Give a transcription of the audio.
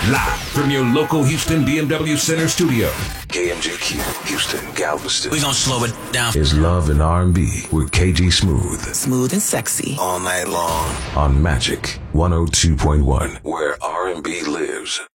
Live from your local Houston BMW Center studio. KMJQ, Houston, Galveston. We gon' slow it down. Is Love and R&B with KG Smooth. Smooth and sexy. All night long. On Magic 102.1, where R&B lives.